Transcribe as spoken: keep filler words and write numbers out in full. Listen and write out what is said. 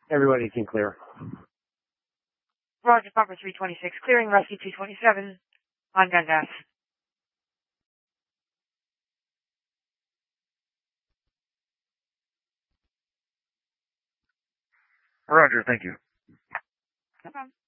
Everybody can clear. Roger, Papa three twenty-six, clearing Rusty two twenty-seven on Gungas. Roger, thank you. No problem.